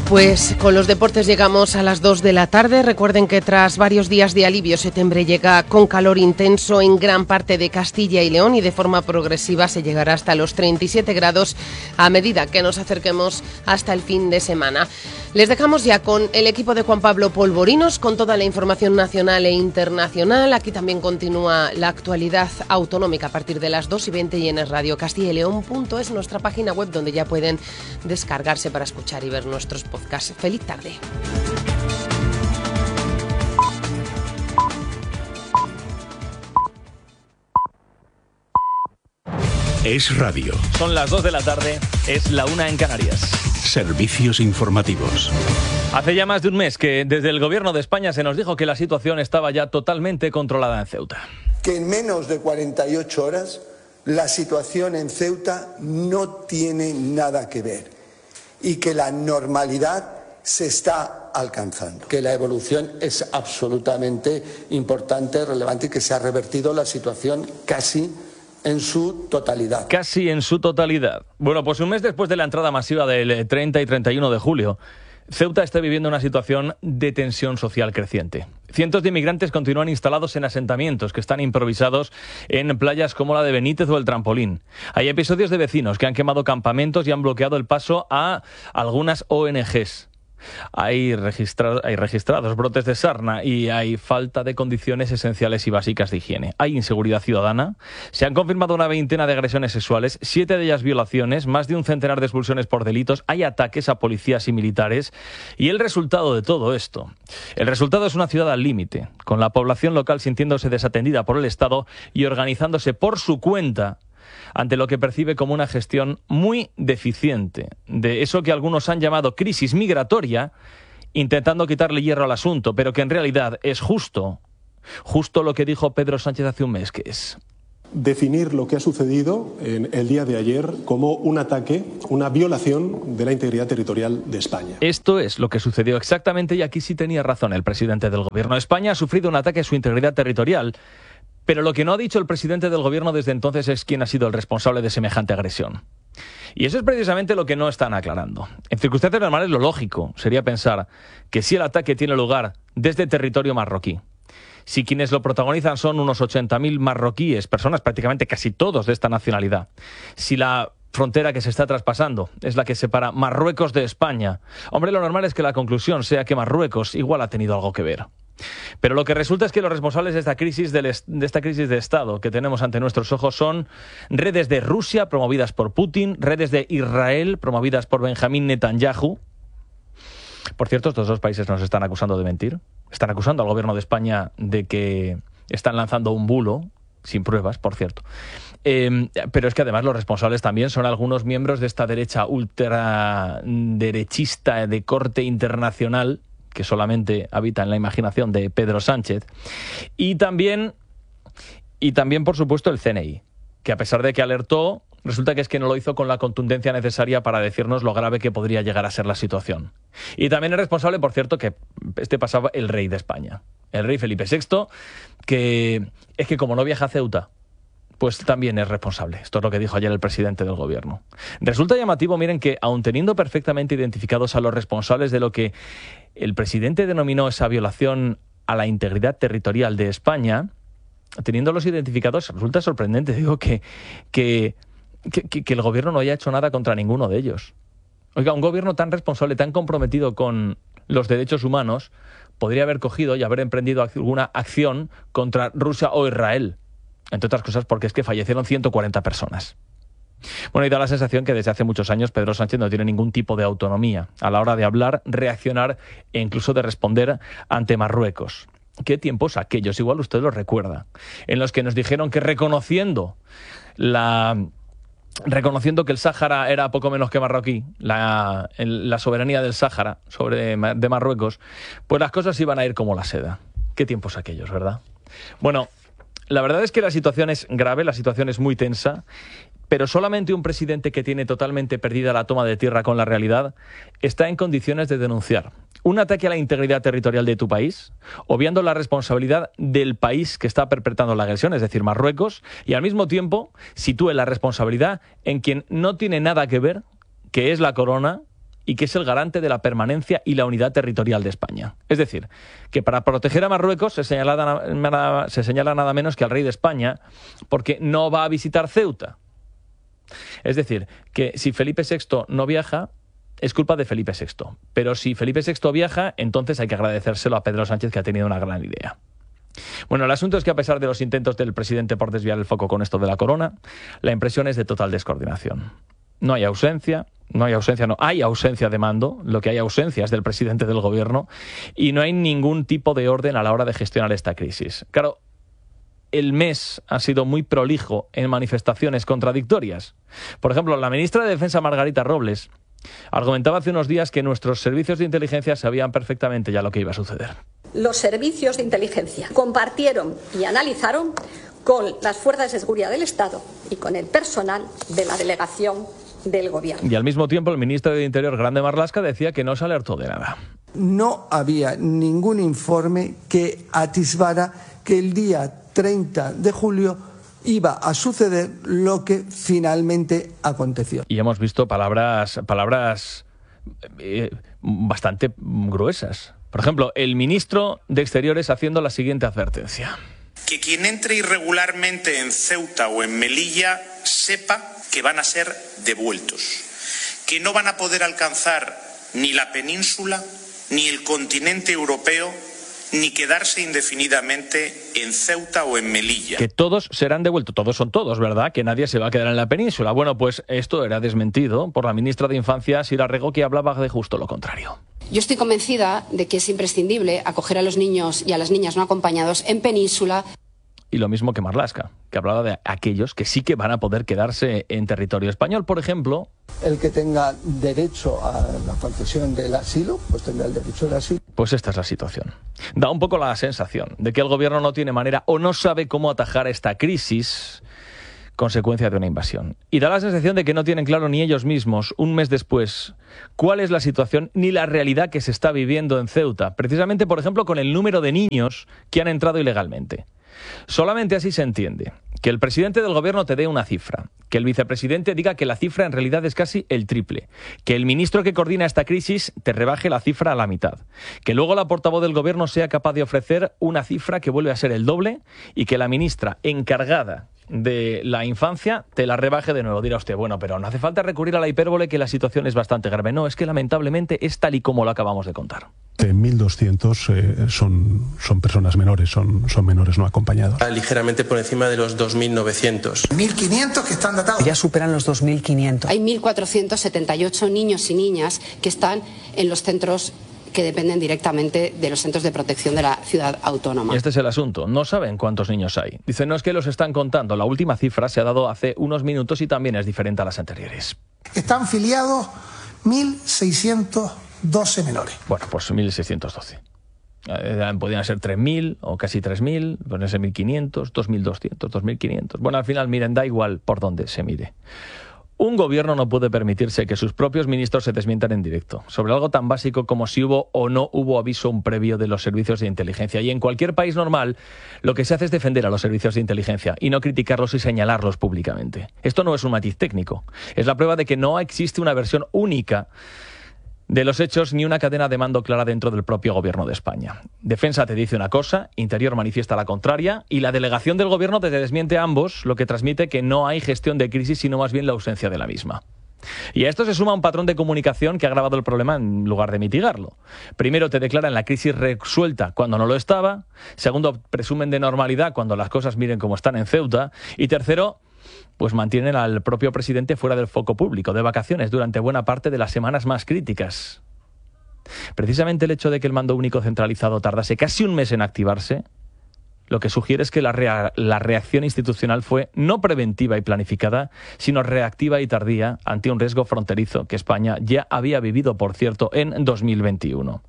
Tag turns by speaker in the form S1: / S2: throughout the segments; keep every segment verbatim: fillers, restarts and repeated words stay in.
S1: Pues con los deportes llegamos a las dos de la tarde. Recuerden que tras varios días de alivio, septiembre llega con calor intenso en gran parte de Castilla y León y de forma progresiva se llegará hasta los treinta y siete grados a medida que nos acerquemos hasta el fin de semana. Les dejamos ya con el equipo de Juan Pablo Polvorinos con toda la información nacional e internacional. Aquí también continúa la actualidad autonómica a partir de las dos y veinte y en Radio Castilla y León punto es nuestra página web donde ya pueden descargarse para escuchar y ver nuestros podcasts. Feliz tarde.
S2: Es radio.
S3: Son las dos de la tarde, es la una en Canarias.
S2: Servicios informativos.
S3: Hace ya más de un mes que desde el Gobierno de España se nos dijo que la situación estaba ya totalmente controlada en Ceuta.
S4: Que en menos de cuarenta y ocho horas la situación en Ceuta no tiene nada que ver y que la normalidad se está alcanzando. Que la evolución es absolutamente importante, relevante y que se ha revertido la situación casi en su totalidad.
S3: Casi en su totalidad. Bueno, pues un mes después de la entrada masiva del treinta y treinta y uno de julio, Ceuta está viviendo una situación de tensión social creciente. Cientos de inmigrantes continúan instalados en asentamientos que están improvisados en playas como la de Benítez o el Trampolín. Hay episodios de vecinos que han quemado campamentos y han bloqueado el paso a algunas O N Ges. Hay, registra- hay registrados brotes de sarna y hay falta de condiciones esenciales y básicas de higiene. Hay inseguridad ciudadana. Se han confirmado una veintena de agresiones sexuales, siete de ellas violaciones, más de un centenar de expulsiones por delitos. Hay ataques a policías y militares. Y el resultado de todo esto, el resultado es una ciudad al límite, con la población local sintiéndose desatendida por el Estado y organizándose por su cuenta ante lo que percibe como una gestión muy deficiente de eso que algunos han llamado crisis migratoria, intentando quitarle hierro al asunto, pero que en realidad es justo, justo lo que dijo Pedro Sánchez hace un mes, que es
S5: definir lo que ha sucedido en el día de ayer como un ataque, una violación de la integridad territorial de España.
S3: Esto es lo que sucedió exactamente y aquí sí tenía razón el presidente del Gobierno. España ha sufrido un ataque a su integridad territorial. Pero lo que no ha dicho el presidente del Gobierno desde entonces es quién ha sido el responsable de semejante agresión. Y eso es precisamente lo que no están aclarando. En circunstancias normales, lo lógico sería pensar que si el ataque tiene lugar desde territorio marroquí, si quienes lo protagonizan son unos ochenta mil marroquíes, personas prácticamente casi todos de esta nacionalidad, si la frontera que se está traspasando es la que separa Marruecos de España, hombre, lo normal es que la conclusión sea que Marruecos igual ha tenido algo que ver. Pero lo que resulta es que los responsables de esta crisis del est- de esta crisis de Estado que tenemos ante nuestros ojos son redes de Rusia promovidas por Putin, redes de Israel promovidas por Benjamín Netanyahu. Por cierto, estos dos países nos están acusando de mentir. Están acusando al Gobierno de España de que están lanzando un bulo, sin pruebas, por cierto. Eh, pero es que además los responsables también son algunos miembros de esta derecha ultraderechista de corte internacional, que solamente habita en la imaginación de Pedro Sánchez, y también, y también, por supuesto, el C N I, que a pesar de que alertó, resulta que es que no lo hizo con la contundencia necesaria para decirnos lo grave que podría llegar a ser la situación. Y también es responsable, por cierto, que este pasaba el rey de España, el rey Felipe sexto, que es que como no viaja a Ceuta, pues también es responsable. Esto es lo que dijo ayer el presidente del Gobierno. Resulta llamativo, miren, que aun teniendo perfectamente identificados a los responsables de lo que el presidente denominó esa violación a la integridad territorial de España, teniéndolos identificados, resulta sorprendente, digo, que, que, que, que el Gobierno no haya hecho nada contra ninguno de ellos. Oiga, un Gobierno tan responsable, tan comprometido con los derechos humanos, podría haber cogido y haber emprendido alguna acción contra Rusia o Israel. Entre otras cosas porque es que fallecieron ciento cuarenta personas. Bueno, y da la sensación que desde hace muchos años Pedro Sánchez no tiene ningún tipo de autonomía a la hora de hablar, reaccionar e incluso de responder ante Marruecos. ¿Qué tiempos aquellos? Igual usted los recuerda. En los que nos dijeron que reconociendo la... reconociendo que el Sáhara era poco menos que marroquí, la, la soberanía del Sáhara sobre, de Marruecos, pues las cosas iban a ir como la seda. Qué tiempos aquellos, ¿verdad? Bueno, la verdad es que la situación es grave, la situación es muy tensa, pero solamente un presidente que tiene totalmente perdida la toma de tierra con la realidad está en condiciones de denunciar un ataque a la integridad territorial de tu país, obviando la responsabilidad del país que está perpetrando la agresión, es decir, Marruecos, y al mismo tiempo sitúe la responsabilidad en quien no tiene nada que ver, que es la corona, y que es el garante de la permanencia y la unidad territorial de España. Es decir, que para proteger a Marruecos se señala, se señala nada menos que al rey de España, porque no va a visitar Ceuta. Es decir, que si Felipe sexto no viaja, es culpa de Felipe sexto. Pero si Felipe sexto viaja, entonces hay que agradecérselo a Pedro Sánchez, que ha tenido una gran idea. Bueno, el asunto es que a pesar de los intentos del presidente por desviar el foco con esto de la corona, la impresión es de total descoordinación. No hay ausencia, no hay ausencia, no, hay ausencia de mando, lo que hay ausencia es del presidente del gobierno, y no hay ningún tipo de orden a la hora de gestionar esta crisis. Claro, el mes ha sido muy prolijo en manifestaciones contradictorias. Por ejemplo, la ministra de Defensa, Margarita Robles, argumentaba hace unos días que nuestros servicios de inteligencia sabían perfectamente ya lo que iba a suceder.
S6: Los servicios de inteligencia compartieron y analizaron con las fuerzas de seguridad del Estado y con el personal de la delegación del gobierno.
S3: Y al mismo tiempo el ministro de Interior, Grande Marlaska, decía que no se alertó de nada.
S4: No había ningún informe que atisbara que el día treinta de julio iba a suceder lo que finalmente aconteció.
S3: Y hemos visto palabras, palabras eh, bastante gruesas. Por ejemplo, el ministro de Exteriores haciendo la siguiente advertencia.
S7: Que quien entre irregularmente en Ceuta o en Melilla sepa que van a ser devueltos, que no van a poder alcanzar ni la península, ni el continente europeo, ni quedarse indefinidamente en Ceuta o en Melilla.
S3: Que todos serán devueltos, todos son todos, ¿verdad? Que nadie se va a quedar en la península. Bueno, pues esto era desmentido por la ministra de Infancia, Sira Rego, que hablaba de justo lo contrario.
S8: Yo estoy convencida de que es imprescindible acoger a los niños y a las niñas no acompañados en península.
S3: Y lo mismo que Marlaska, que hablaba de aquellos que sí que van a poder quedarse en territorio español. Por ejemplo,
S4: el que tenga derecho a la concesión del asilo, pues tendrá el derecho al asilo.
S3: Pues esta es la situación. Da un poco la sensación de que el gobierno no tiene manera o no sabe cómo atajar esta crisis, consecuencia de una invasión. Y da la sensación de que no tienen claro ni ellos mismos, un mes después, cuál es la situación ni la realidad que se está viviendo en Ceuta. Precisamente, por ejemplo, con el número de niños que han entrado ilegalmente. Solamente así se entiende que el presidente del gobierno te dé una cifra, que el vicepresidente diga que la cifra en realidad es casi el triple, que el ministro que coordina esta crisis te rebaje la cifra a la mitad, que luego la portavoz del gobierno sea capaz de ofrecer una cifra que vuelve a ser el doble y que la ministra encargada de la infancia te la rebaje de nuevo. Dirá usted, bueno, pero no hace falta recurrir a la hipérbole, que la situación es bastante grave. No, es que lamentablemente es tal y como lo acabamos de contar.
S5: mil doscientos eh, son, son personas menores, son, son menores no acompañados.
S9: Ligeramente por encima de los dos mil novecientos.
S10: mil quinientos que están datados.
S11: Ya superan los dos mil quinientos.
S8: Hay mil cuatrocientos setenta y ocho niños y niñas que están en los centros que dependen directamente de los centros de protección de la ciudad autónoma.
S3: Este es el asunto. No saben cuántos niños hay. Dicen, no es que los están contando. La última cifra se ha dado hace unos minutos y también es diferente a las anteriores.
S10: Están filiados mil seiscientos doce menores.
S3: Bueno, pues mil seiscientos doce. Eh, podrían ser tres mil o casi tres mil, ponerse mil quinientos, dos mil doscientos, dos mil quinientos. Bueno, al final, miren, da igual por dónde se mire. Un gobierno no puede permitirse que sus propios ministros se desmientan en directo sobre algo tan básico como si hubo o no hubo aviso un previo de los servicios de inteligencia. Y en cualquier país normal, lo que se hace es defender a los servicios de inteligencia y no criticarlos y señalarlos públicamente. Esto no es un matiz técnico. Es la prueba de que no existe una versión única de los hechos ni una cadena de mando clara dentro del propio gobierno de España. Defensa te dice una cosa, Interior manifiesta la contraria y la delegación del gobierno te desmiente a ambos, lo que transmite que no hay gestión de crisis, sino más bien la ausencia de la misma. Y a esto se suma un patrón de comunicación que ha agravado el problema en lugar de mitigarlo. Primero te declaran la crisis resuelta cuando no lo estaba, segundo presumen de normalidad cuando las cosas miren como están en Ceuta y tercero, pues mantienen al propio presidente fuera del foco público, de vacaciones durante buena parte de las semanas más críticas. Precisamente el hecho de que el mando único centralizado tardase casi un mes en activarse, lo que sugiere es que la, rea- la reacción institucional fue no preventiva y planificada, sino reactiva y tardía ante un riesgo fronterizo que España ya había vivido, por cierto, en dos mil veintiuno.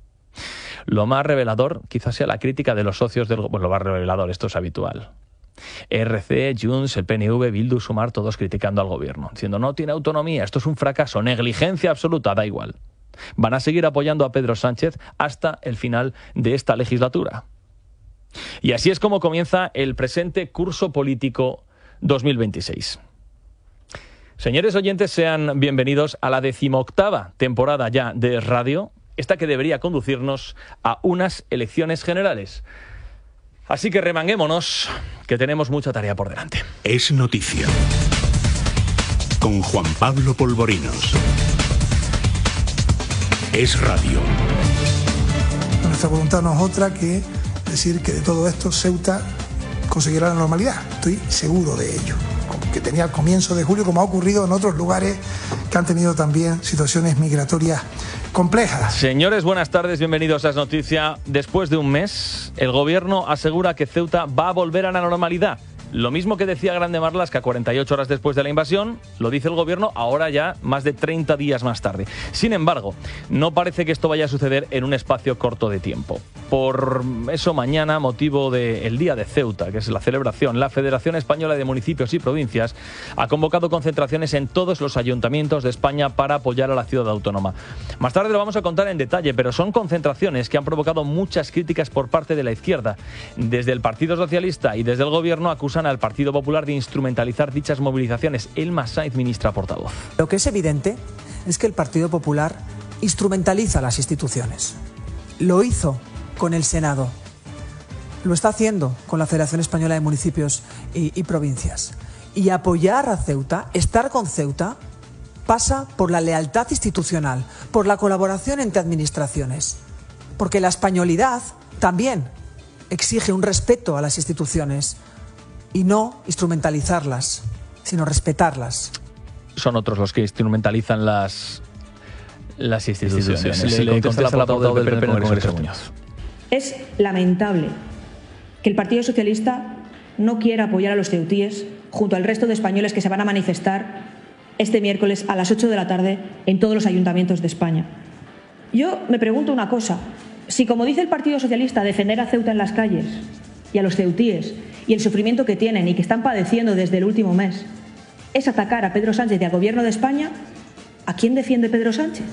S3: Lo más revelador quizás sea la crítica de los socios del... Bueno, lo más revelador, esto es habitual. R C, Junts, el P N V, Bildu, Sumar, todos criticando al gobierno, diciendo no tiene autonomía, esto es un fracaso, negligencia absoluta, da igual. Van a seguir apoyando a Pedro Sánchez hasta el final de esta legislatura. Y así es como comienza el presente curso político dos mil veintiséis. Señores oyentes, sean bienvenidos a la decimoctava temporada ya de radio, esta que debería conducirnos a unas elecciones generales. Así que remanguémonos, que tenemos mucha tarea por delante.
S2: Es noticia. Con Juan Pablo Polvorinos. Es radio.
S10: Nuestra voluntad no es otra que decir que de todo esto Ceuta conseguirá la normalidad. Estoy seguro de ello. Que tenía al comienzo de julio, como ha ocurrido en otros lugares que han tenido también situaciones migratorias complejas.
S3: Señores, buenas tardes, bienvenidos a Es Noticia. Después de un mes, el gobierno asegura que Ceuta va a volver a la normalidad. Lo mismo que decía Grande Marlaska cuarenta y ocho horas después de la invasión, lo dice el gobierno ahora ya más de treinta días más tarde. Sin embargo, no parece que esto vaya a suceder en un espacio corto de tiempo. Por eso mañana, motivo del Día de Ceuta, que es la celebración, la Federación Española de Municipios y Provincias ha convocado concentraciones en todos los ayuntamientos de España para apoyar a la ciudad autónoma. Más tarde lo vamos a contar en detalle, pero son concentraciones que han provocado muchas críticas por parte de la izquierda. Desde el Partido Socialista y desde el gobierno acusan al Partido Popular de instrumentalizar dichas movilizaciones. Elma Sainz, ministra portavoz.
S11: Lo que es evidente es que el Partido Popular instrumentaliza las instituciones. Lo hizo con el Senado. Lo está haciendo con la Federación Española de Municipios y, y Provincias. Y apoyar a Ceuta, estar con Ceuta, pasa por la lealtad institucional, por la colaboración entre administraciones. Porque la españolidad también exige un respeto a las instituciones. Y no instrumentalizarlas, sino respetarlas.
S3: Son otros los que instrumentalizan las, las instituciones. instituciones. Le, le contesta la portavoz del P P en el Congreso, Muñoz.
S12: Es lamentable que el Partido Socialista no quiera apoyar a los ceutíes junto al resto de españoles que se van a manifestar este miércoles a las ocho de la tarde en todos los ayuntamientos de España. Yo me pregunto una cosa. Si, como dice el Partido Socialista, defender a Ceuta en las calles y a los ceutíes y el sufrimiento que tienen y que están padeciendo desde el último mes es atacar a Pedro Sánchez y al Gobierno de España, ¿a quién defiende Pedro Sánchez?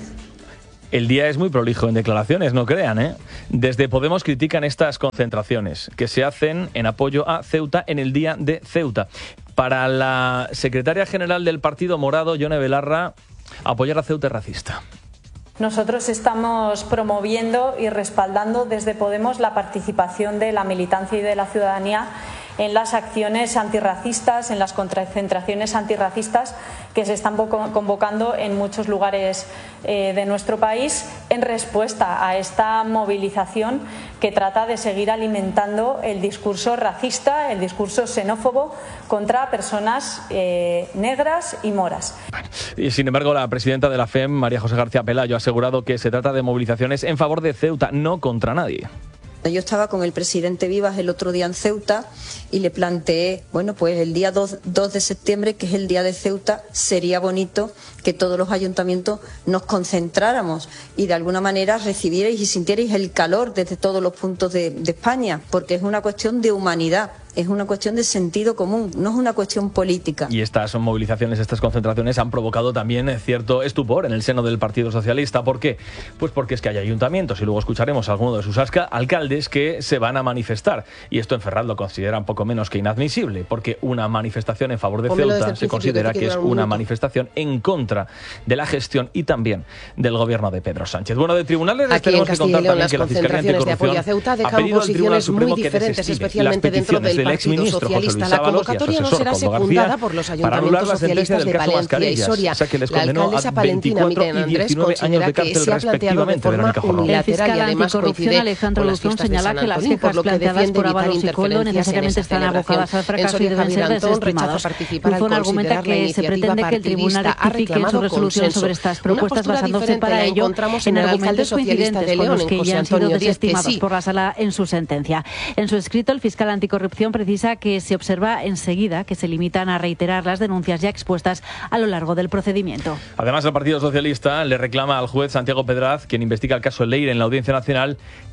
S3: El día es muy prolijo en declaraciones, no crean, ¿eh? Desde Podemos critican estas concentraciones que se hacen en apoyo a Ceuta en el Día de Ceuta. Para la secretaria general del Partido Morado, Yone Belarra, apoyar a Ceuta es racista.
S13: Nosotros estamos promoviendo y respaldando desde Podemos la participación de la militancia y de la ciudadanía en las acciones antirracistas, en las concentraciones antirracistas que se están convocando en muchos lugares eh, de nuestro país en respuesta a esta movilización que trata de seguir alimentando el discurso racista, el discurso xenófobo contra personas eh, negras y moras.
S3: Y sin embargo, la presidenta de la F E M, María José García Pelayo, ha asegurado que se trata de movilizaciones en favor de Ceuta, no contra nadie.
S14: Yo estaba con el presidente Vivas el otro día en Ceuta y le planteé, bueno, pues el día dos de septiembre, que es el día de Ceuta, sería bonito que todos los ayuntamientos nos concentráramos y de alguna manera recibierais y sintierais el calor desde todos los puntos de, de España, porque es una cuestión de humanidad. Es una cuestión de sentido común, no es una cuestión política.
S3: Y estas movilizaciones, estas concentraciones han provocado también cierto estupor en el seno del Partido Socialista. ¿Por qué? Pues porque es que hay ayuntamientos, y luego escucharemos a alguno de sus alcaldes que se van a manifestar. Y esto en Ferraz lo consideran poco menos que inadmisible, porque una manifestación en favor de Ceuta se considera que es una manifestación en contra de la gestión y también del gobierno de Pedro Sánchez. Bueno, de tribunales les tenemos que contar también que la Fiscalía Anticorrupción ha pedido al Tribunal Supremo que desestime las peticiones del exministro José Luis Ábalos y a su asesor Pablo García para anular la sentencia del caso Mascarillas, o sea que les condenó a veinticuatro y diecinueve años de cárcel respectivamente, Verónica Jurado.
S15: El fiscal anticorrupción Alejandro Luzón señala que las quejas planteadas por Ábalos y Coldo necesariamente están abocadas al fracaso y deben ser desestimadas. Luzón argumenta que se pretende que el tribunal rectifique en su resolución sobre estas propuestas, basándose para ello en argumentos coincidentes con los que ya han sido desestimados por la Sala en su sentencia. En su escrito, el fiscal anticorrupción precisa que se observa enseguida que se limitan a reiterar las denuncias ya expuestas a lo largo del procedimiento.
S3: Además, el Partido Socialista le reclama al juez Santiago Pedraz, quien investiga el caso Leire en la Audiencia Nacional,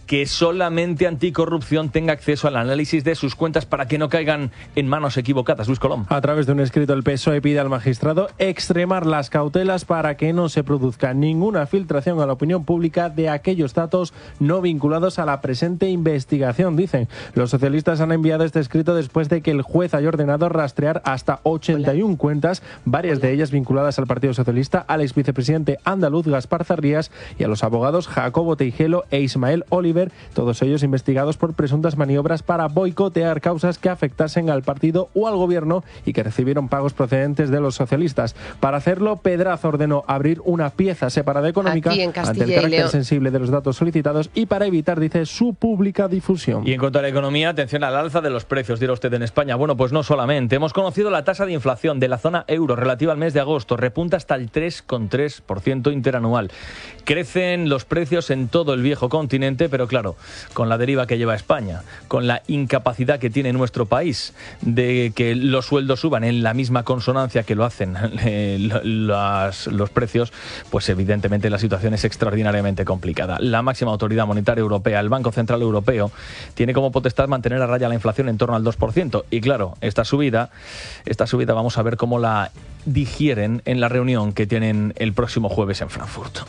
S3: que solamente Anticorrupción tenga acceso al análisis de sus cuentas para que no caigan en manos equivocadas. Luis Colom.
S16: A través de un escrito, el P S O E pide al magistrado extremar las cautelas para que no se produzca ninguna filtración a la opinión pública de aquellos datos no vinculados a la presente investigación, dicen. Los socialistas han enviado este escrito después de que el juez haya ordenado rastrear hasta ochenta y una cuentas, varias de ellas vinculadas al Partido Socialista, al exvicepresidente andaluz Gaspar Zarrías y a los abogados Jacobo Teijelo e Ismael Oliver, todos ellos investigados por presuntas maniobras para boicotear causas que afectasen al partido o al gobierno y que recibieron pagos procedentes de los socialistas. Para hacerlo, Pedraza ordenó abrir una pieza separada económica ante el carácter sensible de los datos solicitados y para evitar, dice, su pública difusión.
S3: Y en cuanto a la economía, atención al alza de los precios, dirá usted, en España. Bueno, pues no solamente. Hemos conocido la tasa de inflación de la zona euro relativa al mes de agosto. Repunta hasta el tres coma tres por ciento interanual. Crecen los precios en todo el viejo continente, pero claro, con la deriva que lleva España, con la incapacidad que tiene nuestro país de que los sueldos suban en la misma consonancia que lo hacen eh, los, los precios, pues evidentemente la situación es extraordinariamente complicada. La máxima autoridad monetaria europea, el Banco Central Europeo, tiene como potestad mantener a raya la inflación en torno al dos por ciento. Y claro, esta subida, esta subida vamos a ver cómo la digieren en la reunión que tienen el próximo jueves en Frankfurt.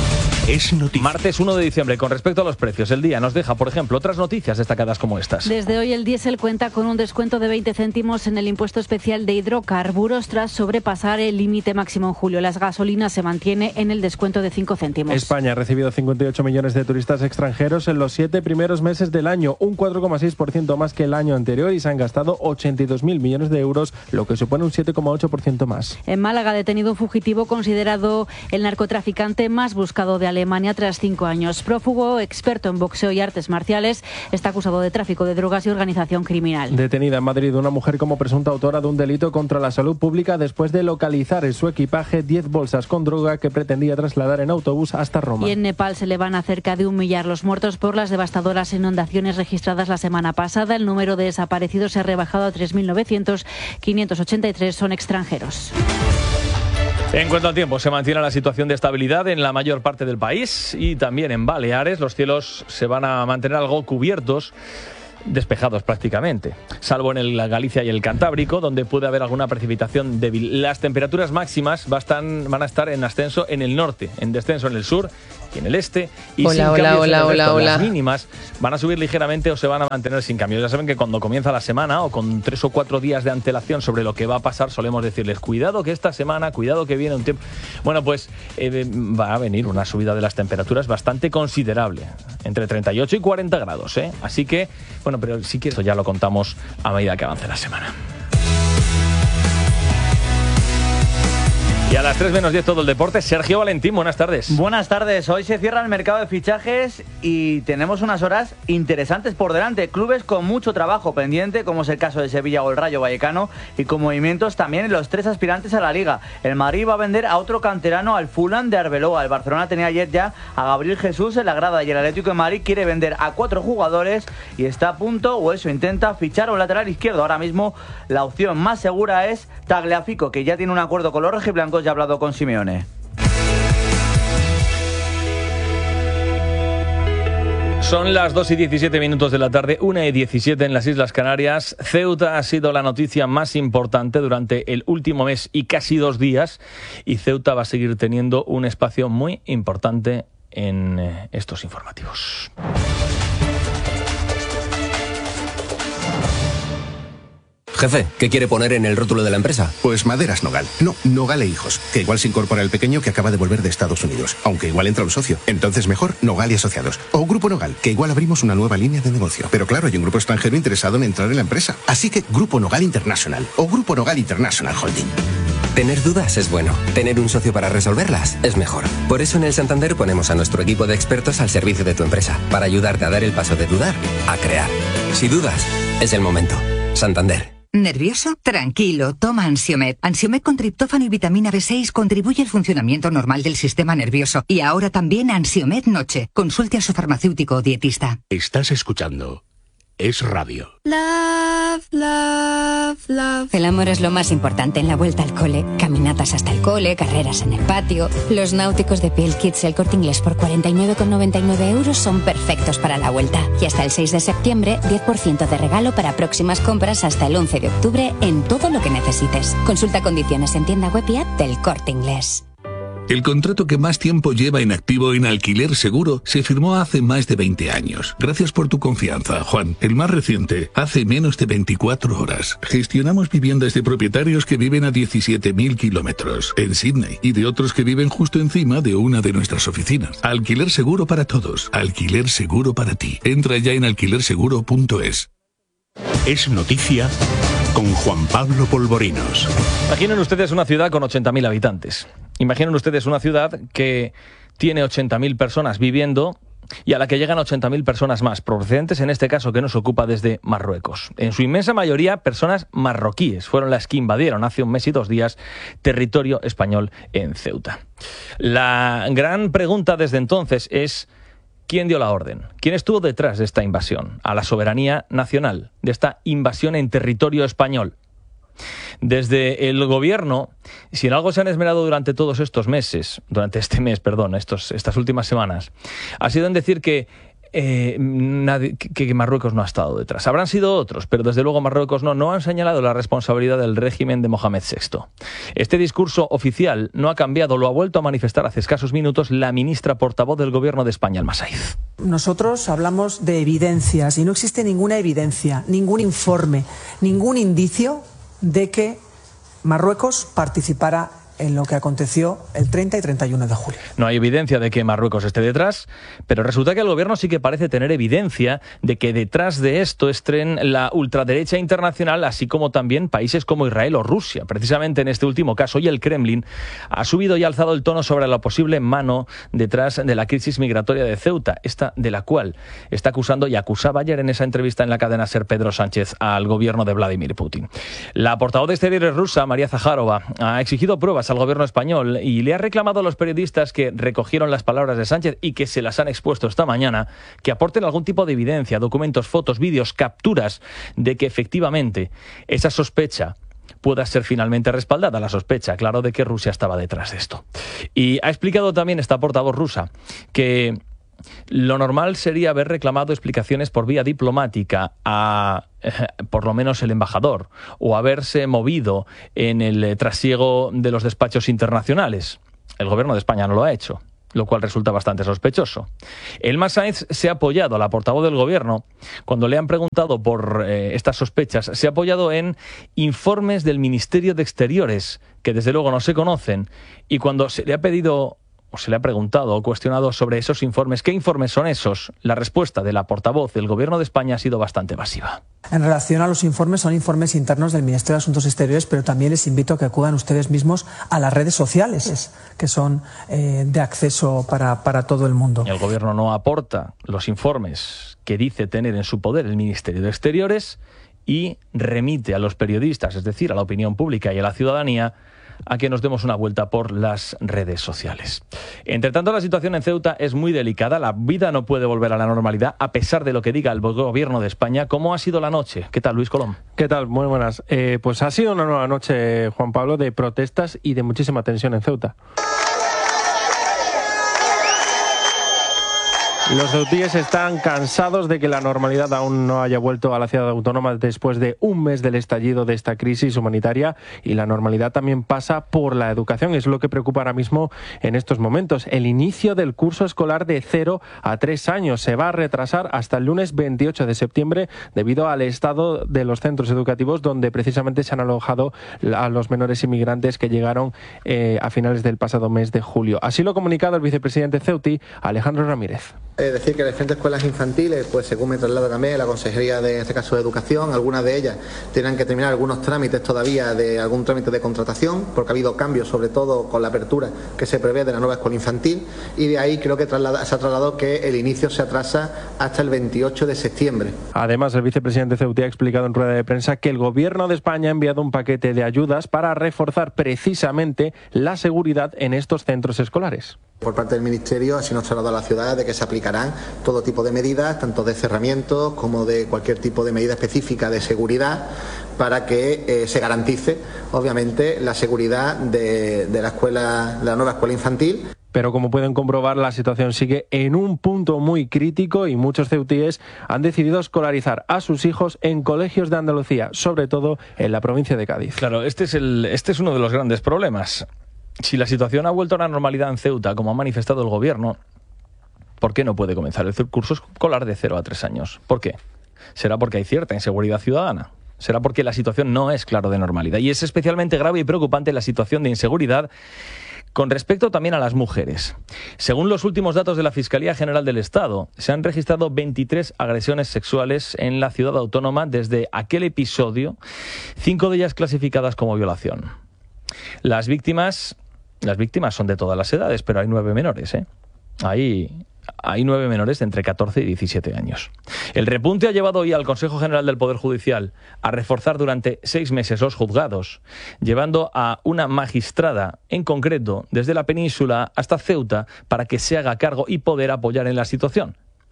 S2: Es noticia.
S3: Martes uno de diciembre, con respecto a los precios, el día nos deja, por ejemplo, otras noticias destacadas como estas.
S15: Desde hoy el diésel cuenta con un descuento de veinte céntimos en el impuesto especial de hidrocarburos tras sobrepasar el límite máximo en julio. Las gasolinas se mantiene en el descuento de cinco céntimos.
S16: España ha recibido cincuenta y ocho millones de turistas extranjeros en los siete primeros meses del año, un cuatro coma seis por ciento más que el año anterior, y se han gastado ochenta y dos mil millones de euros, lo que supone un siete coma ocho por ciento más.
S15: En Málaga ha detenido un fugitivo considerado el narcotraficante más buscado de Alemania tras cinco años. Prófugo, experto en boxeo y artes marciales, está acusado de tráfico de drogas y organización criminal.
S16: Detenida en Madrid una mujer como presunta autora de un delito contra la salud pública después de localizar en su equipaje diez bolsas con droga que pretendía trasladar en autobús hasta Roma.
S15: Y en Nepal se le van a cerca de un millar los muertos por las devastadoras inundaciones registradas la semana pasada. El número de desaparecidos se ha rebajado a tres mil novecientos, quinientos ochenta y tres son extranjeros.
S3: En cuanto al tiempo, se mantiene la situación de estabilidad en la mayor parte del país y también en Baleares. Los cielos se van a mantener algo cubiertos, despejados prácticamente, salvo en el Galicia y el Cantábrico, donde puede haber alguna precipitación débil. Las temperaturas máximas van a estar en ascenso en el norte, en descenso en el sur y en el este, y
S1: hola,
S3: sin
S1: hola,
S3: cambios
S1: hola,
S3: en el resto.
S1: hola,
S3: Las
S1: hola.
S3: mínimas van a subir ligeramente o se van a mantener sin cambios. Ya saben que cuando comienza la semana o con tres o cuatro días de antelación sobre lo que va a pasar, solemos decirles, cuidado que esta semana, cuidado que viene un tiempo... Bueno, pues eh, va a venir una subida de las temperaturas bastante considerable, entre treinta y ocho y cuarenta grados, ¿eh? Así que, bueno, pero si quieres, ya lo contamos a medida que avance la semana. Y a las tres menos diez todo el deporte. Sergio Valentín, buenas tardes.
S17: Buenas tardes. Hoy se cierra el mercado de fichajes y tenemos unas horas interesantes por delante. Clubes con mucho trabajo pendiente, como es el caso de Sevilla o el Rayo Vallecano, y con movimientos también en los tres aspirantes a la Liga. El Madrid va a vender a otro canterano, al Fulham de Arbeloa. El Barcelona tenía ayer ya a Gabriel Jesús en la grada, y el Atlético de Madrid quiere vender a cuatro jugadores y está a punto, o eso intenta, fichar a un lateral izquierdo. Ahora mismo la opción más segura es Tagliafico, que ya tiene un acuerdo con los rojiblancos y ha hablado con Simeone.
S3: Son las dos y diecisiete minutos de la tarde, una y diecisiete en las Islas Canarias. Ceuta ha sido la noticia más importante durante el último mes y casi dos días, y Ceuta va a seguir teniendo un espacio muy importante en estos informativos.
S18: Jefe, ¿qué quiere poner en el rótulo de la empresa?
S19: Pues Maderas Nogal. No, Nogal e Hijos, que igual se incorpora el pequeño que acaba de volver de Estados Unidos, aunque igual entra un socio. Entonces mejor Nogal y Asociados. O Grupo Nogal, que igual abrimos una nueva línea de negocio. Pero claro, hay un grupo extranjero interesado en entrar en la empresa. Así que Grupo Nogal International o Grupo Nogal International Holding.
S18: Tener dudas es bueno. Tener un socio para resolverlas es mejor. Por eso en el Santander ponemos a nuestro equipo de expertos al servicio de tu empresa, para ayudarte a dar el paso de dudar a crear. Si dudas, es el momento. Santander.
S20: ¿Nervioso? Tranquilo, toma Ansiomed. Ansiomed con triptófano y vitamina B seis contribuye al funcionamiento normal del sistema nervioso. Y ahora también Ansiomed Noche. Consulte a su farmacéutico o dietista.
S2: Estás escuchando es radio.
S21: Love, love, love. El amor es lo más importante en la vuelta al cole. Caminatas hasta el cole, carreras en el patio. Los náuticos de Piel Kids El Corte Inglés por cuarenta y nueve con noventa y nueve euros son perfectos para la vuelta. Y hasta el seis de septiembre, diez por ciento de regalo para próximas compras hasta el once de octubre en todo lo que necesites. Consulta condiciones en tienda web y app del Corte Inglés.
S22: El contrato que más tiempo lleva en activo en Alquiler Seguro se firmó hace más de veinte años. Gracias por tu confianza, Juan. El más reciente, hace menos de veinticuatro horas. Gestionamos viviendas de propietarios que viven a diecisiete mil kilómetros en Sydney y de otros que viven justo encima de una de nuestras oficinas. Alquiler Seguro para todos. Alquiler Seguro para ti. Entra ya en alquiler seguro punto es.
S2: Es noticia con Juan Pablo Polvorinos.
S3: Imaginen ustedes una ciudad con ochenta mil habitantes. Imaginen ustedes una ciudad que tiene ochenta mil personas viviendo y a la que llegan ochenta mil personas más, procedentes en este caso que nos ocupa desde Marruecos. En su inmensa mayoría, personas marroquíes fueron las que invadieron hace un mes y dos días territorio español en Ceuta. La gran pregunta desde entonces es: ¿quién dio la orden? ¿Quién estuvo detrás de esta invasión? A la soberanía nacional, de esta invasión en territorio español. Desde el gobierno, si en algo se han esmerado durante todos estos meses, durante este mes, perdón, estos, estas últimas semanas, ha sido en decir que, eh, nadie, que, que Marruecos no ha estado detrás. Habrán sido otros, pero desde luego Marruecos no, no han señalado la responsabilidad del régimen de Mohamed sexto. Este discurso oficial no ha cambiado, lo ha vuelto a manifestar hace escasos minutos la ministra portavoz del gobierno de España, Alma Saíz.
S11: Nosotros hablamos de evidencias y no existe ninguna evidencia, ningún informe, ningún indicio de que Marruecos participara en lo que aconteció el treinta y treinta y uno de julio.
S3: No hay evidencia de que Marruecos esté detrás, pero resulta que el gobierno sí que parece tener evidencia de que detrás de esto estén la ultraderecha internacional, así como también países como Israel o Rusia. Precisamente en este último caso, y el Kremlin ha subido y alzado el tono sobre la posible mano detrás de la crisis migratoria de Ceuta, esta de la cual está acusando y acusaba ayer en esa entrevista en la cadena SER Pedro Sánchez al gobierno de Vladimir Putin. La portavoz de Exteriores rusa, María Zaharova, ha exigido pruebas al gobierno español y le ha reclamado a los periodistas que recogieron las palabras de Sánchez y que se las han expuesto esta mañana, que aporten algún tipo de evidencia, documentos, fotos, vídeos, capturas de que efectivamente esa sospecha pueda ser finalmente respaldada, la sospecha, claro, de que Rusia estaba detrás de esto. Y ha explicado también esta portavoz rusa que lo normal sería haber reclamado explicaciones por vía diplomática a, eh, por lo menos, el embajador, o haberse movido en el eh, trasiego de los despachos internacionales. El gobierno de España no lo ha hecho, lo cual resulta bastante sospechoso. Elma Sainz se ha apoyado, a la portavoz del gobierno, cuando le han preguntado por eh, estas sospechas, se ha apoyado en informes del Ministerio de Exteriores, que desde luego no se conocen, y cuando se le ha pedido o se le ha preguntado o cuestionado sobre esos informes, ¿qué informes son esos?, la respuesta de la portavoz del Gobierno de España ha sido bastante evasiva.
S11: En relación a los informes, son informes internos del Ministerio de Asuntos Exteriores, pero también les invito a que acudan ustedes mismos a las redes sociales, que son eh, de acceso para, para todo el mundo.
S3: El Gobierno no aporta los informes que dice tener en su poder el Ministerio de Exteriores y remite a los periodistas, es decir, a la opinión pública y a la ciudadanía, a que nos demos una vuelta por las redes sociales. Entre tanto, la situación en Ceuta es muy delicada. La vida no puede volver a la normalidad, a pesar de lo que diga el gobierno de España. ¿Cómo ha sido la noche? ¿Qué tal, Luis Colom?
S16: ¿Qué tal? Muy buenas. Eh, pues ha sido una nueva noche, Juan Pablo, de protestas y de muchísima tensión en Ceuta. Los ceutíes están cansados de que la normalidad aún no haya vuelto a la ciudad autónoma después de un mes del estallido de esta crisis humanitaria, y la normalidad también pasa por la educación. Es lo que preocupa ahora mismo en estos momentos. El inicio del curso escolar de cero a tres años se va a retrasar hasta el lunes veintiocho de septiembre debido al estado de los centros educativos donde precisamente se han alojado a los menores inmigrantes que llegaron eh, a finales del pasado mes de julio. Así lo ha comunicado el vicepresidente ceutí, Alejandro Ramírez.
S23: Es decir, que las diferentes escuelas infantiles, pues según me traslada también la Consejería de, en este caso, de Educación, algunas de ellas tienen que terminar algunos trámites todavía de algún trámite de contratación, porque ha habido cambios, sobre todo con la apertura que se prevé de la nueva escuela infantil, y de ahí creo que traslada, se ha trasladado que el inicio se atrasa hasta el veintiocho de septiembre.
S16: Además, el vicepresidente ceutí ha explicado en rueda de prensa que el Gobierno de España ha enviado un paquete de ayudas para reforzar precisamente la seguridad en estos centros escolares.
S23: Por parte del Ministerio así nos trasladó a la ciudad de que se aplicarán todo tipo de medidas, tanto de cerramientos como de cualquier tipo de medida específica de seguridad, para que eh, se garantice, obviamente, la seguridad de, de la escuela, de la nueva escuela infantil.
S16: Pero como pueden comprobar, la situación sigue en un punto muy crítico y muchos ceutíes han decidido escolarizar a sus hijos en colegios de Andalucía, sobre todo en la provincia de Cádiz.
S3: Claro, este es, el, este es uno de los grandes problemas. Si la situación ha vuelto a la normalidad en Ceuta, como ha manifestado el gobierno, ¿por qué no puede comenzar el curso escolar de cero a tres años? ¿Por qué? ¿Será porque hay cierta inseguridad ciudadana? ¿Será porque la situación no es, claro, de normalidad? Y es especialmente grave y preocupante la situación de inseguridad con respecto también a las mujeres. Según los últimos datos de la Fiscalía General del Estado, se han registrado veintitrés agresiones sexuales en la ciudad autónoma desde aquel episodio, cinco de ellas clasificadas como violación. Las víctimas... Las víctimas son de todas las edades, pero hay nueve menores, ¿eh? Hay, hay nueve menores de entre catorce y diecisiete años. El repunte ha llevado hoy al Consejo General del Poder Judicial a reforzar durante seis meses los juzgados, llevando a una magistrada en concreto desde la península hasta Ceuta para que se haga cargo y poder apoyar en la situación.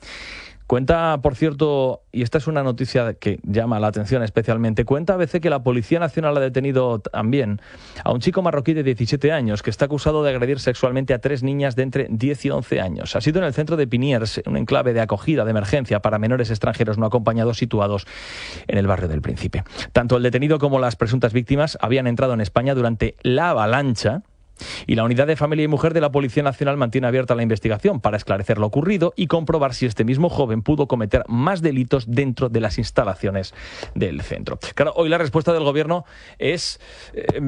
S3: Cuenta, por cierto, y esta es una noticia que llama la atención especialmente, cuenta a veces que la Policía Nacional ha detenido también a un chico marroquí de diecisiete años que está acusado de agredir sexualmente a tres niñas de entre diez y once años. Ha sido en el centro de Piniers, un enclave de acogida de emergencia para menores extranjeros no acompañados situados en el barrio del Príncipe. Tanto el detenido como las presuntas víctimas habían entrado en España durante la avalancha, y la Unidad de Familia y Mujer de la Policía Nacional mantiene abierta la investigación para esclarecer lo ocurrido y comprobar si este mismo joven pudo cometer más delitos dentro de las instalaciones del centro. Claro, hoy la respuesta del Gobierno es eh,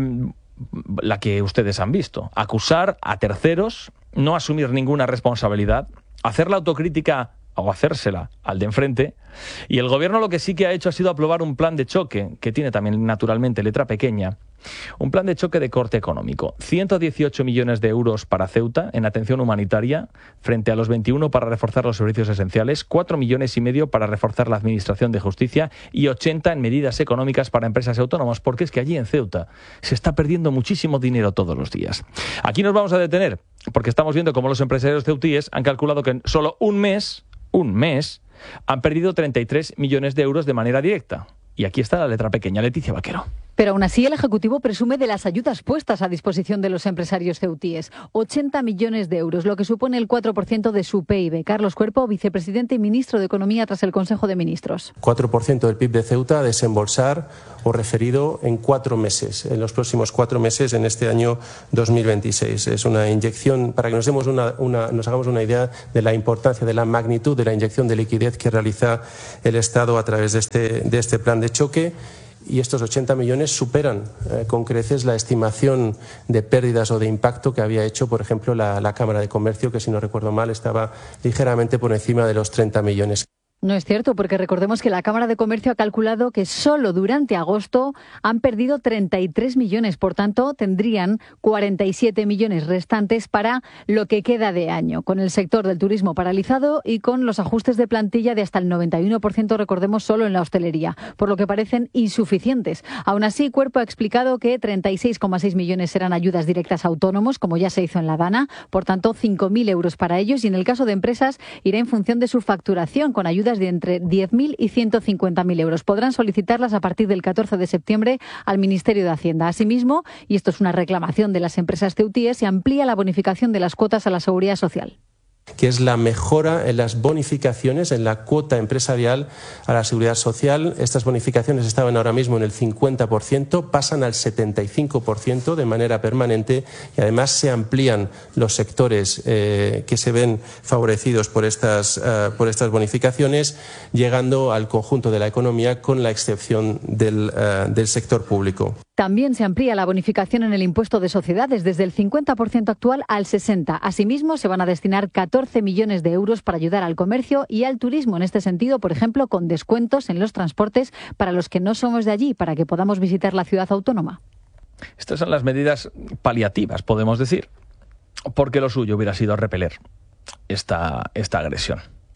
S3: la que ustedes han visto: acusar a terceros, no asumir ninguna responsabilidad, hacer la autocrítica o hacérsela al de enfrente. Y el Gobierno lo que sí que ha hecho ha sido aprobar un plan de choque, que tiene también naturalmente letra pequeña, un plan de choque de corte económico. ciento dieciocho millones de euros para Ceuta en atención humanitaria, frente a los veintiuno para reforzar los servicios esenciales, cuatro millones y medio para reforzar la administración de justicia y ochenta en medidas económicas para empresas autónomas, porque es que allí en Ceuta se está perdiendo muchísimo dinero todos los días. Aquí nos vamos a detener, porque estamos viendo cómo los empresarios ceutíes han calculado que en solo un mes, un mes, han perdido treinta y tres millones de euros de manera directa. Y aquí está la letra pequeña. Leticia Vaquero.
S15: Pero aún así el Ejecutivo presume de las ayudas puestas a disposición de los empresarios ceutíes. ochenta millones de euros, lo que supone el cuatro por ciento de su P I B. Carlos Cuerpo, vicepresidente y ministro de Economía tras el Consejo de Ministros.
S5: cuatro por ciento del P I B de Ceuta a desembolsar o referido en cuatro meses, en los próximos cuatro meses en este año dos mil veintiséis. Es una inyección, para que nos, demos una, una, nos hagamos una idea de la importancia, de la magnitud de la inyección de liquidez que realiza el Estado a través de este, de este plan de choque. Y estos ochenta millones superan eh, con creces la estimación de pérdidas o de impacto que había hecho, por ejemplo, la, la Cámara de Comercio, que si no recuerdo mal estaba ligeramente por encima de los treinta millones.
S15: No es cierto, porque recordemos que la Cámara de Comercio ha calculado que solo durante agosto han perdido treinta y tres millones. Por tanto, tendrían cuarenta y siete millones restantes para lo que queda de año, con el sector del turismo paralizado y con los ajustes de plantilla de hasta el noventa y uno por ciento, recordemos, solo en la hostelería, por lo que parecen insuficientes. Aún así, Cuerpo ha explicado que treinta y seis coma seis millones serán ayudas directas a autónomos, como ya se hizo en La Dana, por tanto, cinco mil euros para ellos, y en el caso de empresas irá en función de su facturación, con ayudas de entre diez mil y ciento cincuenta mil euros. Podrán solicitarlas a partir del catorce de septiembre al Ministerio de Hacienda. Asimismo, y esto es una reclamación de las empresas ceutíes, se amplía la bonificación de las cuotas a la Seguridad Social,
S5: que es la mejora en las bonificaciones, en la cuota empresarial a la Seguridad Social. Estas bonificaciones estaban ahora mismo en el cincuenta por ciento, pasan al setenta y cinco por ciento de manera permanente, y además se amplían los sectores eh, que se ven favorecidos por estas, uh, por estas bonificaciones, llegando al conjunto de la economía, con la excepción del, uh, del sector público.
S15: También se amplía la bonificación en el impuesto de sociedades desde el cincuenta por ciento actual al sesenta por ciento. Asimismo, se van a destinar catorce millones de euros para ayudar al comercio y al turismo. En este sentido, por ejemplo, con descuentos en los transportes para los que no somos de allí, para que podamos visitar la ciudad autónoma.
S3: Estas son las medidas paliativas, podemos decir, porque lo suyo hubiera sido repeler esta, esta agresión.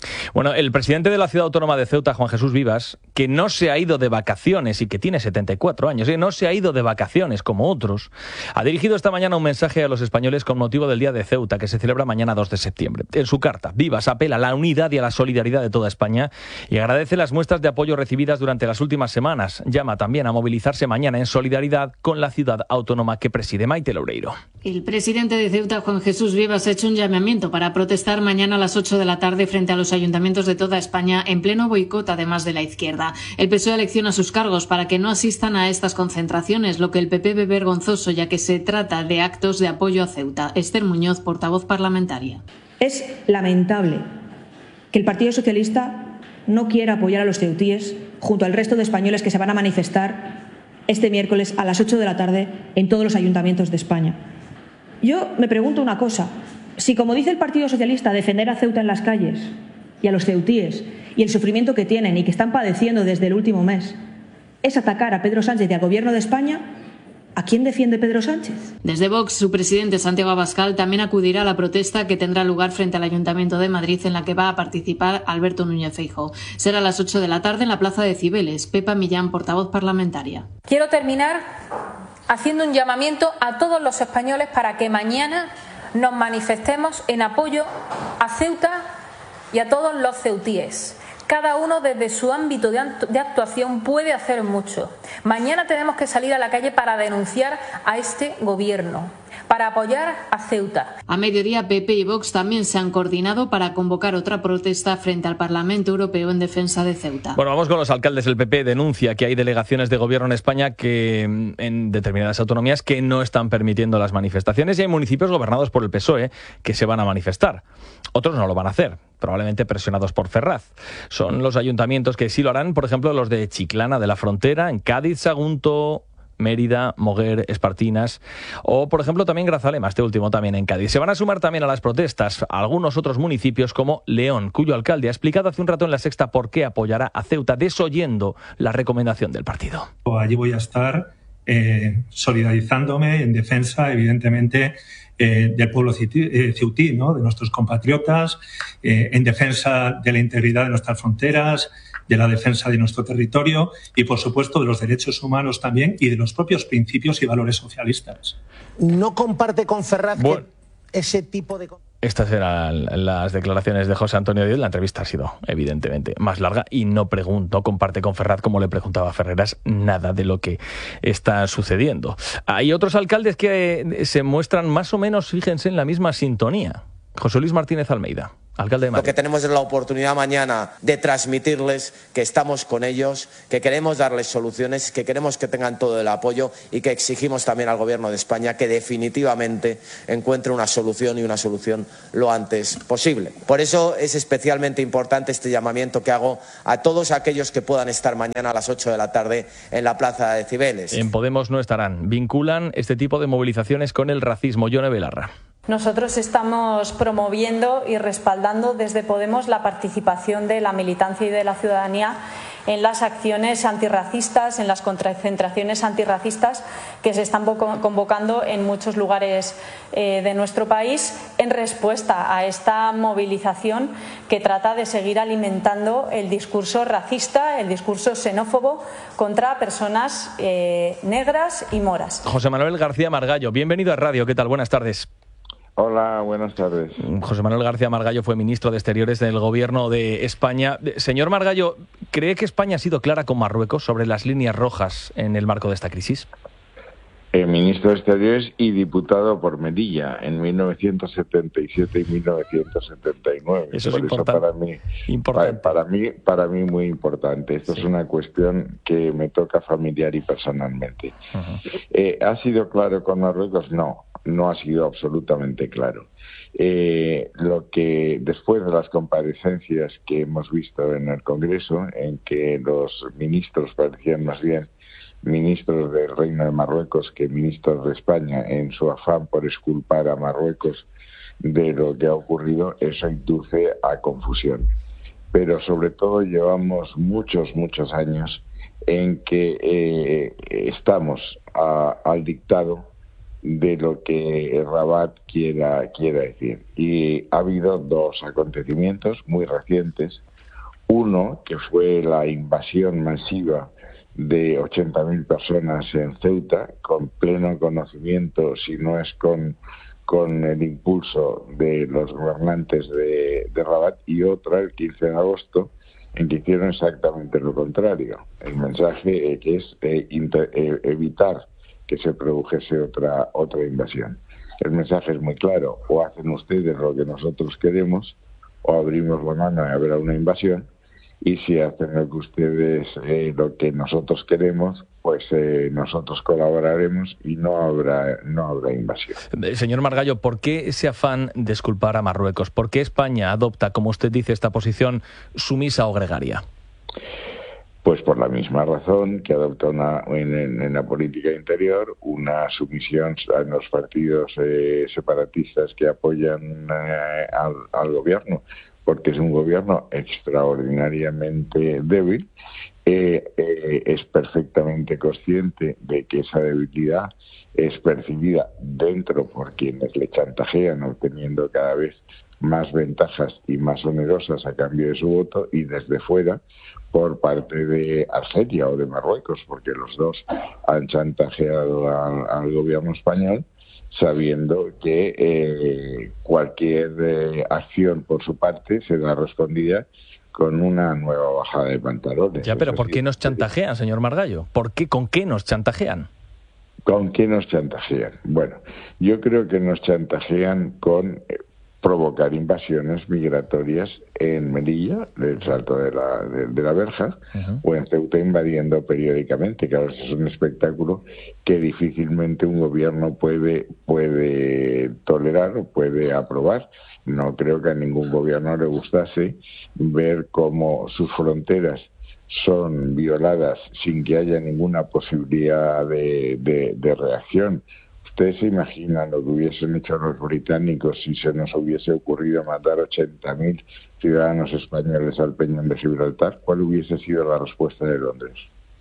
S3: Bueno, el presidente de la ciudad autónoma de Ceuta, Juan Jesús Vivas, que no se ha ido de vacaciones y que tiene setenta y cuatro años, ¿eh? no se ha ido de vacaciones como otros, ha dirigido esta mañana un mensaje a los españoles con motivo del Día de Ceuta, que se celebra mañana dos de septiembre. En su carta, Vivas apela a la unidad y a la solidaridad de toda España y agradece las muestras de apoyo recibidas durante las últimas semanas. Llama también a movilizarse mañana en solidaridad con la ciudad autónoma que preside. Maite Loureiro.
S4: El presidente de Ceuta, Juan Jesús Vivas, ha hecho un llamamiento para protestar mañana a las ocho de la tarde frente a los ayuntamientos de toda España en pleno boicot, además de la izquierda. El P S O E elecciona sus cargos para que no asistan a estas concentraciones, lo que el P P ve vergonzoso, ya que se trata de actos de apoyo a Ceuta. Esther Muñoz, portavoz parlamentaria.
S12: Es lamentable que el Partido Socialista no quiera apoyar a los ceutíes junto al resto de españoles que se van a manifestar este miércoles a las ocho de la tarde en todos los ayuntamientos de España. Yo me pregunto una cosa. Si, como dice el Partido Socialista, defender a Ceuta en las calles y a los ceutíes y el sufrimiento que tienen y que están padeciendo desde el último mes es atacar a Pedro Sánchez y al Gobierno de España, ¿a quién defiende Pedro Sánchez?
S4: Desde Vox, su presidente Santiago Abascal también acudirá a la protesta que tendrá lugar frente al Ayuntamiento de Madrid, en la que va a participar Alberto Núñez Feijóo. Será a las ocho de la tarde en la Plaza de Cibeles. Pepa Millán, portavoz parlamentaria.
S6: Quiero terminar haciendo un llamamiento a todos los españoles para que mañana nos manifestemos en apoyo a Ceuta y a todos los ceutíes. Cada uno desde su ámbito de actuación puede hacer mucho. Mañana tenemos que salir a la calle para denunciar a este gobierno, para apoyar a Ceuta.
S4: A mediodía, P P y Vox también se han coordinado para convocar otra protesta frente al Parlamento Europeo en defensa de Ceuta.
S3: Bueno, vamos con los alcaldes. El P P denuncia que hay delegaciones de gobierno en España que en determinadas autonomías que no están permitiendo las manifestaciones y hay municipios gobernados por el P S O E que se van a manifestar. Otros no lo van a hacer, probablemente presionados por Ferraz. Son los ayuntamientos que sí lo harán, por ejemplo, los de Chiclana de la Frontera, en Cádiz, Sagunto, Mérida, Moguer, Espartinas o, por ejemplo, también Grazalema, este último también en Cádiz. Se van a sumar también a las protestas algunos otros municipios como León, cuyo alcalde ha explicado hace un rato en La Sexta por qué apoyará a Ceuta, desoyendo la recomendación del partido.
S7: Allí voy a estar eh, solidarizándome en defensa, evidentemente, eh, del pueblo ceutí, ¿no? De nuestros compatriotas, eh, en defensa de la integridad de nuestras fronteras, de la defensa de nuestro territorio y, por supuesto, de los derechos humanos también y de los propios principios y valores socialistas.
S24: ¿No comparte con Ferraz
S3: bueno,
S24: que ese tipo de...
S3: Estas eran las declaraciones de José Antonio Díez. La entrevista ha sido, evidentemente, más larga y no pregunto, comparte con Ferraz, como le preguntaba a Ferreras, nada de lo que está sucediendo. Hay otros alcaldes que se muestran más o menos, fíjense, en la misma sintonía. José Luis Martínez Almeida, alcalde de Madrid.
S25: Lo que tenemos es la oportunidad mañana de transmitirles que estamos con ellos, que queremos darles soluciones, que queremos que tengan todo el apoyo y que exigimos también al Gobierno de España que definitivamente encuentre una solución y una solución lo antes posible. Por eso es especialmente importante este llamamiento que hago a todos aquellos que puedan estar mañana a las ocho de la tarde en la Plaza de Cibeles.
S3: En Podemos no estarán. Vinculan este tipo de movilizaciones con el racismo. Yone Belarra.
S13: Nosotros estamos promoviendo y respaldando desde Podemos la participación de la militancia y de la ciudadanía en las acciones antirracistas, en las concentraciones antirracistas que se están convocando en muchos lugares eh, de nuestro país en respuesta a esta movilización que trata de seguir alimentando el discurso racista, el discurso xenófobo contra personas eh, negras y moras.
S3: José Manuel García Margallo, bienvenido a Radio. ¿Qué tal? Buenas tardes.
S26: Hola, buenas tardes.
S3: José Manuel García Margallo fue ministro de Exteriores del Gobierno de España. Señor Margallo, ¿cree que España ha sido clara con Marruecos sobre las líneas rojas en el marco de esta crisis?
S26: Eh, ministro de Exteriores y diputado por Melilla en mil novecientos setenta y siete y mil novecientos setenta y nueve.
S3: Eso es
S26: por
S3: importante.
S26: Eso para mí,
S3: importante.
S26: Para, para mí, para mí muy importante. Esto sí. Es una cuestión que me toca familiar y personalmente. Uh-huh. Eh, ¿Ha sido claro con Marruecos? No. No ha sido absolutamente claro. Eh, lo que después de las comparecencias que hemos visto en el Congreso, en que los ministros parecían más bien ministros del Reino de Marruecos que ministros de España, en su afán por exculpar a Marruecos de lo que ha ocurrido, eso induce a confusión. Pero sobre todo llevamos muchos, muchos años en que eh, estamos a, al dictado de lo que Rabat quiera, quiera decir. Y ha habido dos acontecimientos muy recientes. Uno, que fue la invasión masiva de ochenta mil personas en Ceuta, con pleno conocimiento, si no es con, con el impulso de los gobernantes de, de Rabat, y otra, el quince de agosto, en que hicieron exactamente lo contrario. El mensaje eh, que es eh, inter, eh, evitar que se produjese otra otra invasión. El mensaje es muy claro: o hacen ustedes lo que nosotros queremos, o abrimos la mano y habrá una invasión, y si hacen lo que ustedes eh, lo que nosotros queremos, pues eh, nosotros colaboraremos y no habrá no habrá invasión.
S3: Señor Margallo, ¿por qué ese afán de exculpar a Marruecos? ¿Por qué España adopta, como usted dice, esta posición sumisa o gregaria?
S26: Pues por la misma razón que adopta una, en, en, en la política interior una sumisión a los partidos eh, separatistas que apoyan eh, al, al gobierno, porque es un gobierno extraordinariamente débil. Eh, eh, es perfectamente consciente de que esa debilidad es percibida dentro por quienes le chantajean, obteniendo cada vez más ventajas y más onerosas a cambio de su voto, y desde fuera por parte de Argelia o de Marruecos, porque los dos han chantajeado al, al gobierno español, sabiendo que eh, cualquier eh, acción por su parte será respondida con una nueva bajada de pantalones.
S3: Ya, pero ¿por qué nos chantajean, señor Margallo? ¿Por qué, con qué nos chantajean?
S26: ¿Con qué nos chantajean? Bueno, yo creo que nos chantajean con eh, provocar invasiones migratorias en Melilla, del Salto de la, de, de la Verja, uh-huh. o en Ceuta, invadiendo periódicamente. Claro, es un espectáculo que difícilmente un gobierno puede, puede tolerar o puede aprobar. No creo que a ningún gobierno le gustase ver cómo sus fronteras son violadas sin que haya ninguna posibilidad de, de, de reacción. ¿Ustedes se imaginan lo que hubiesen hecho los británicos si se nos hubiese ocurrido matar ochenta mil ciudadanos españoles al Peñón de Gibraltar? ¿Cuál hubiese sido la respuesta de Londres?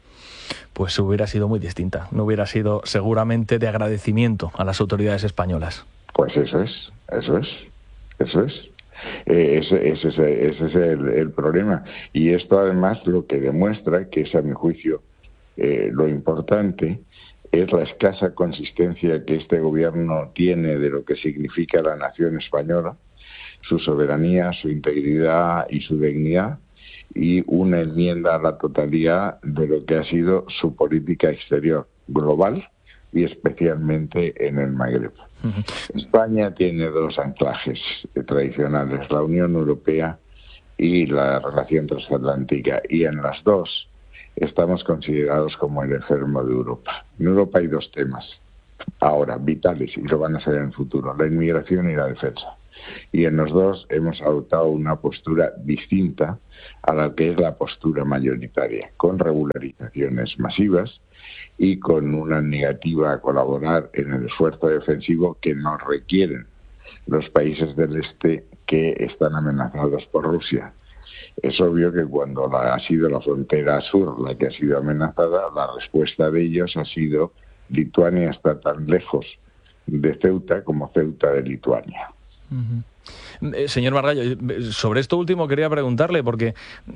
S3: Pues hubiera sido muy distinta. No hubiera sido seguramente de agradecimiento a las autoridades españolas.
S26: Pues eso es, eso es, eso es. Eh, ese, ese, ese, ese es el, el problema. Y esto además lo que demuestra, que es a mi juicio eh, lo importante, es la escasa consistencia que este gobierno tiene de lo que significa la nación española, su soberanía, su integridad y su dignidad, y una enmienda a la totalidad de lo que ha sido su política exterior global y especialmente en el Magreb. Uh-huh. España tiene dos anclajes tradicionales, la Unión Europea y la relación transatlántica, y en las dos estamos considerados como el enfermo de Europa. En Europa hay dos temas ahora vitales, y lo van a ser en el futuro: la inmigración y la defensa. Y en los dos hemos adoptado una postura distinta a la que es la postura mayoritaria, con regularizaciones masivas y con una negativa a colaborar en el esfuerzo defensivo que nos requieren los países del este que están amenazados por Rusia. Es obvio que cuando la, ha sido la frontera sur la que ha sido amenazada, la respuesta de ellos ha sido: Lituania está tan lejos de Ceuta como Ceuta de Lituania.
S3: Uh-huh. Eh, señor Margallo, sobre esto último quería preguntarle, porque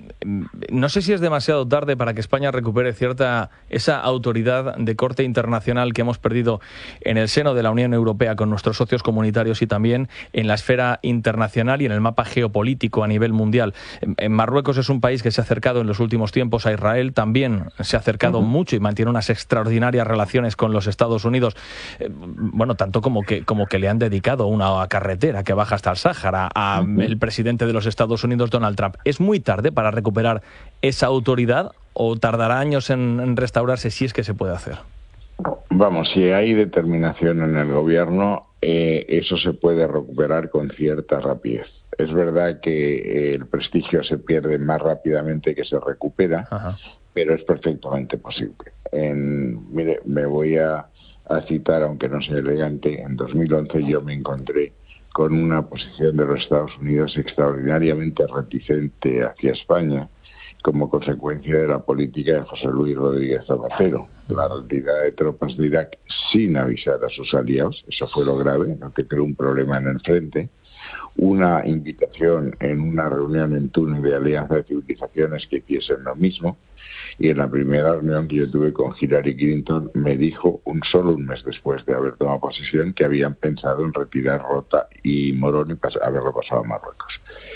S3: no sé si es demasiado tarde para que España recupere cierta esa autoridad de corte internacional que hemos perdido en el seno de la Unión Europea con nuestros socios comunitarios y también en la esfera internacional y en el mapa geopolítico a nivel mundial. En Marruecos es un país que se ha acercado en los últimos tiempos a Israel, también se ha acercado uh-huh. mucho y mantiene unas extraordinarias relaciones con los Estados Unidos, eh, bueno, tanto como que, como que le han dedicado una carretera que baja hasta el Sáhara a uh-huh. el presidente de los Estados Unidos, Donald Trump. ¿Es muy tarde para recuperar esa autoridad o tardará años en, en restaurarse, si es que se puede hacer?
S26: Vamos, si hay determinación en el gobierno, eh, eso se puede recuperar con cierta rapidez. Es verdad que eh, el prestigio se pierde más rápidamente que se recupera, uh-huh. pero es perfectamente posible. En, mire, me voy a, a citar, aunque no sea elegante, en dos mil once yo me encontré con una posición de los Estados Unidos extraordinariamente reticente hacia España, como consecuencia de la política de José Luis Rodríguez Zapatero, la retirada de tropas de Irak sin avisar a sus aliados, eso fue lo grave, lo que creó un problema en el frente, una invitación en una reunión en Túnez de Alianza de Civilizaciones que hiciesen lo mismo, y en la primera reunión que yo tuve con Hillary Clinton me dijo, un solo un mes después de haber tomado posesión, que habían pensado en retirar Rota y Morón y pas- haberlo pasado a Marruecos.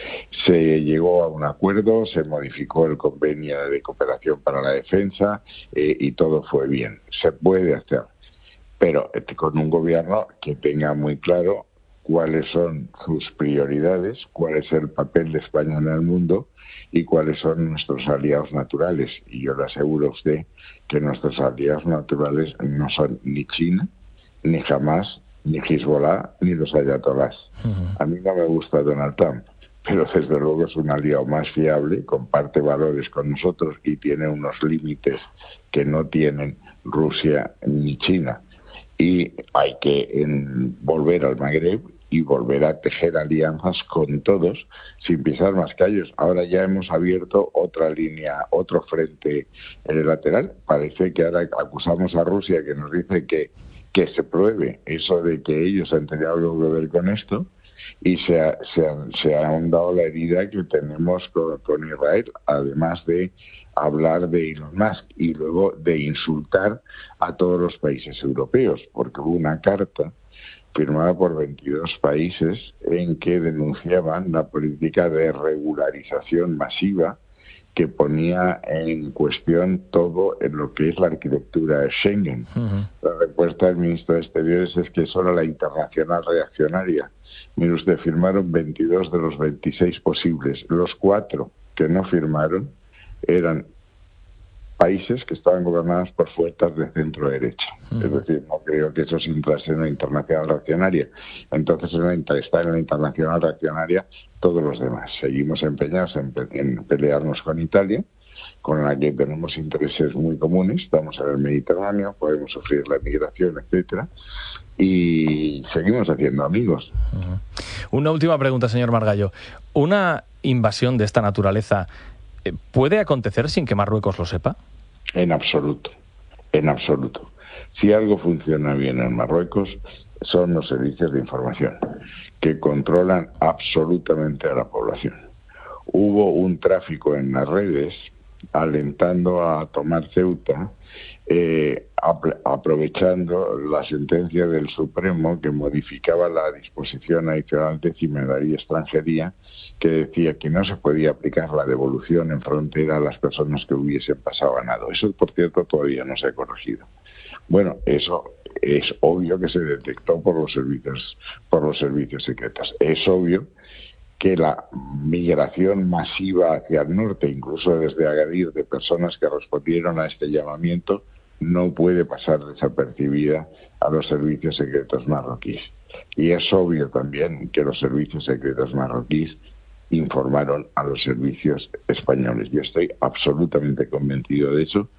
S26: Se llegó a un acuerdo, se modificó el convenio de cooperación para la defensa eh, y todo fue bien. Se puede hacer, pero eh, con un gobierno que tenga muy claro cuáles son sus prioridades, cuál es el papel de España en el mundo y cuáles son nuestros aliados naturales. Y yo le aseguro a usted que nuestros aliados naturales no son ni China, ni Hamas, ni Hezbollah, ni los ayatolás. Uh-huh. A mí no me gusta Donald Trump, pero desde luego es un aliado más fiable, comparte valores con nosotros y tiene unos límites que no tienen Rusia ni China. Y hay que en, volver al Magreb y volver a tejer alianzas con todos sin pisar más callos. Ahora ya hemos abierto otra línea, otro frente en el lateral. Parece que ahora acusamos a Rusia, que nos dice que, que se pruebe eso de que ellos han tenido algo que ver con esto, y se ha, se ha, se ha ahondado la herida que tenemos con, con Israel, además de hablar de Elon Musk y luego de insultar a todos los países europeos, porque hubo una carta firmada por veintidós países en que denunciaban la política de regularización masiva que ponía en cuestión todo en lo que es la arquitectura de Schengen. Uh-huh. La respuesta del ministro de Exteriores es que solo la internacional reaccionaria. Mire usted, firmaron veintidós de los veintiséis posibles. Los cuatro que no firmaron eran países que estaban gobernados por fuerzas de centro derecha. Uh-huh. Es decir, no creo que eso se entrase en la internacional reaccionaria. Entonces, en la, está en la internacional reaccionaria todos los demás. Seguimos empeñados en, en pelearnos con Italia, con la que tenemos intereses muy comunes. Estamos en el Mediterráneo, podemos sufrir la migración, etcétera, y seguimos haciendo amigos.
S3: Uh-huh. Una última pregunta, señor Margallo. ¿Una invasión de esta naturaleza puede acontecer sin que Marruecos lo sepa?
S26: En absoluto, en absoluto. Si algo funciona bien en Marruecos son los servicios de información, que controlan absolutamente a la población. Hubo un tráfico en las redes alentando a tomar Ceuta, eh, ap- aprovechando la sentencia del Supremo que modificaba la disposición adicional décima de la ley de extranjería, que decía que no se podía aplicar la devolución en frontera a las personas que hubiesen pasado ganado. Eso, por cierto, todavía no se ha corregido. Bueno, eso es obvio que se detectó por los servicios, por los servicios secretos. Es obvio que la migración masiva hacia el norte, incluso desde Agadir, de personas que respondieron a este llamamiento, no puede pasar desapercibida a los servicios secretos marroquíes. Y es obvio también que los servicios secretos marroquíes informaron a los servicios españoles. Yo estoy absolutamente convencido de eso.